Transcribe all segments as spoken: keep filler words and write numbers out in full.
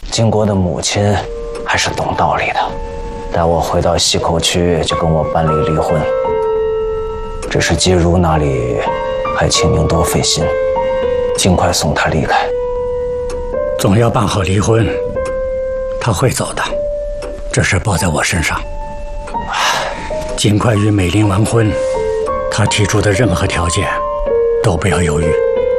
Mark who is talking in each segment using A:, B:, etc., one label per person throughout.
A: 金国的母亲还是懂道理的，带我回到西口区就跟我办理离婚。只是季如那里还请您多费心，尽快送她离开。
B: 总要办好离婚，她会走的，这事包在我身上。尽快与美玲完婚，她提出的任何条件都不要犹豫。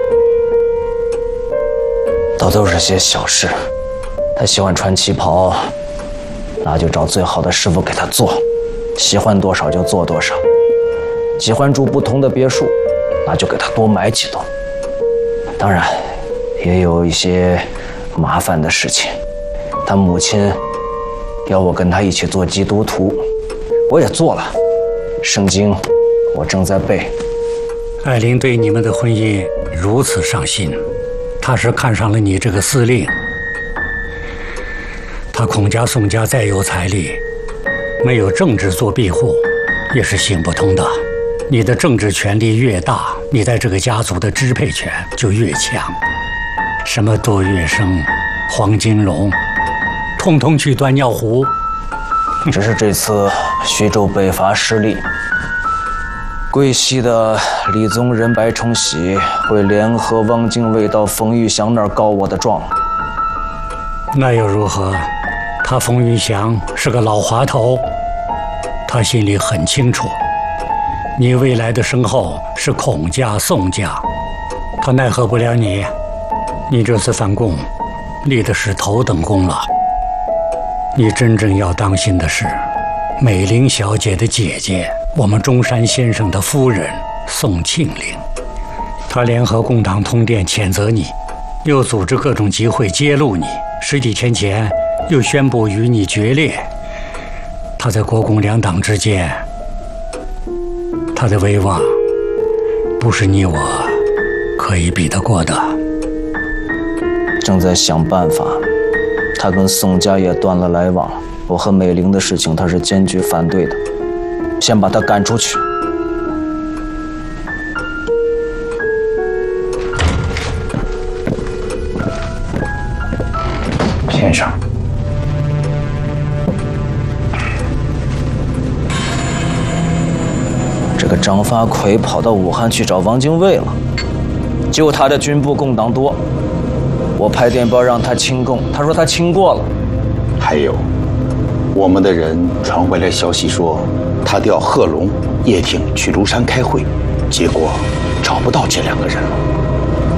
A: 都都是些小事，她喜欢穿旗袍，那就找最好的师傅给她做，喜欢多少就做多少。喜欢住不同的别墅，那就给她多买几栋。当然，也有一些麻烦的事情。她母亲要我跟她一起做基督徒，我也做了。圣经我正在背。
B: 艾琳对你们的婚姻如此上心，她是看上了你这个司令。她孔家宋家再有财力，没有政治做庇护，也是行不通的。你的政治权力越大，你在这个家族的支配权就越强。什么杜月笙、黄金荣，通通去端尿壶。
A: 只是这次徐州北伐失利，桂系的李宗仁、白崇禧会联合汪精卫到冯玉祥那儿告我的状。
B: 那又如何？他冯玉祥是个老滑头，他心里很清楚，你未来的身后是孔家、宋家，他奈何不了你。你这次反共，立的是头等功了。你真正要当心的是，美玲小姐的姐姐，我们中山先生的夫人宋庆龄，她联合共党通电谴责你，又组织各种集会揭露你，十几天前又宣布与你决裂。她在国共两党之间，她的威望不是你我可以比得过的。
A: 正在想办法，他跟宋家也断了来往，我和美玲的事情他是坚决反对的，先把他赶出去。
C: 先生，
A: 这个张发奎跑到武汉去找汪精卫了，就他的军部共党多。我派电报让他清共，他说他清过了。
C: 还有，我们的人传回来消息说，他调贺龙、叶挺去庐山开会，结果找不到这两个人了。